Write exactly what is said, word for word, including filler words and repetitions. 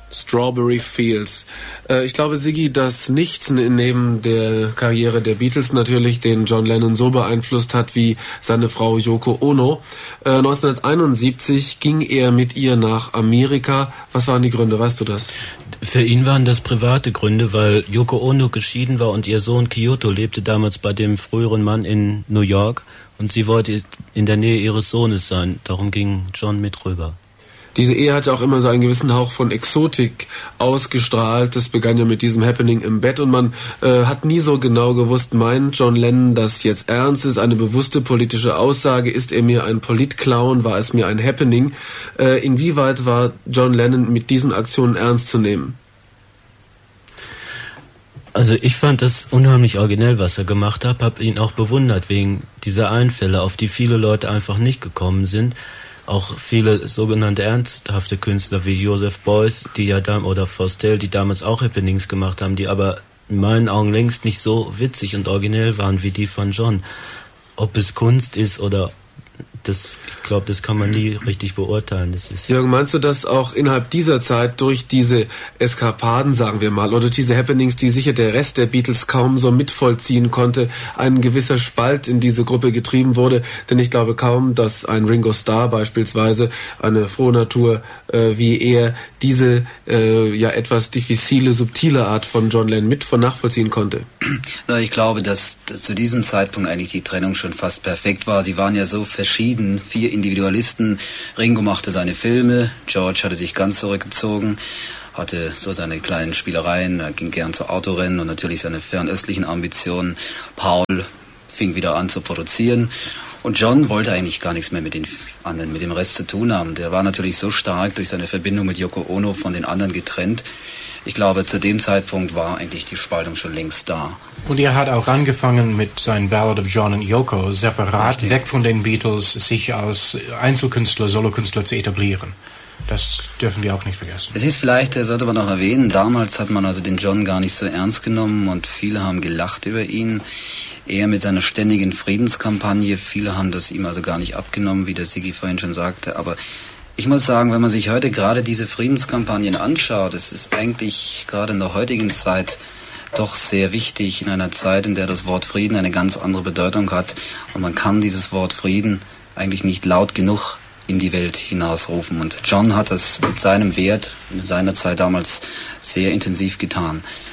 Strawberry Fields. Äh, ich glaube, Siggi, dass nichts neben der Karriere der Beatles natürlich den John Lennon so beeinflusst hat wie seine Frau Yoko Ono. Äh, neunzehnhunderteinundsiebzig ging er mit ihr nach Amerika. Was waren die Gründe, weißt du das? Für ihn waren das private Gründe, weil Yoko Ono geschieden war und ihr Sohn Kyoto lebte damals bei dem früheren Mann in New York und sie wollte in der Nähe ihres Sohnes sein. Darum ging John mit rüber. Diese Ehe hatte auch immer so einen gewissen Hauch von Exotik ausgestrahlt. Das begann ja mit diesem Happening im Bett und man äh, hat nie so genau gewusst, meint John Lennon das jetzt ernst, ist eine bewusste politische Aussage, ist er mir ein Politclown, war es mir ein Happening? Äh, inwieweit war John Lennon mit diesen Aktionen ernst zu nehmen? Also ich fand das unheimlich originell, was er gemacht hat, habe ihn auch bewundert wegen dieser Einfälle, auf die viele Leute einfach nicht gekommen sind. Auch viele sogenannte ernsthafte Künstler wie Joseph Beuys, die ja da oder Forstel, die damals auch Happenings gemacht haben, die aber in meinen Augen längst nicht so witzig und originell waren wie die von John. Ob es Kunst ist oder das, ich glaube, das kann man nie richtig beurteilen. Das ist Jürgen, meinst du, dass auch innerhalb dieser Zeit durch diese Eskapaden, sagen wir mal, oder diese Happenings, die sicher der Rest der Beatles kaum so mitvollziehen konnte, ein gewisser Spalt in diese Gruppe getrieben wurde? Denn ich glaube kaum, dass ein Ringo Starr beispielsweise, eine frohe Natur äh, wie er, diese äh, ja etwas diffizile, subtile Art von John Lennon mit von nachvollziehen konnte. Na, ich glaube, dass, dass zu diesem Zeitpunkt eigentlich die Trennung schon fast perfekt war. Sie waren ja so verschieden, vier Individualisten. Ringo machte seine Filme, George hatte sich ganz zurückgezogen, hatte so seine kleinen Spielereien, er ging gern zu Autorennen und natürlich seine fernöstlichen Ambitionen. Paul fing wieder an zu produzieren. Und John wollte eigentlich gar nichts mehr mit den anderen, mit dem Rest zu tun haben. Der war natürlich so stark durch seine Verbindung mit Yoko Ono von den anderen getrennt. Ich glaube, zu dem Zeitpunkt war eigentlich die Spaltung schon längst da. Und er hat auch angefangen mit seinen Ballad of John and Yoko, separat, Richtig. weg von den Beatles, sich als Einzelkünstler, Solokünstler zu etablieren. Das dürfen wir auch nicht vergessen. Es ist vielleicht, das sollte man noch erwähnen, damals hat man also den John gar nicht so ernst genommen und viele haben gelacht über ihn. Er mit seiner ständigen Friedenskampagne, viele haben das ihm also gar nicht abgenommen, wie der Siggi vorhin schon sagte, aber ich muss sagen, wenn man sich heute gerade diese Friedenskampagnen anschaut, es ist eigentlich gerade in der heutigen Zeit doch sehr wichtig, in einer Zeit, in der das Wort Frieden eine ganz andere Bedeutung hat und man kann dieses Wort Frieden eigentlich nicht laut genug in die Welt hinausrufen und John hat das mit seinem Wert, in seiner Zeit damals sehr intensiv getan.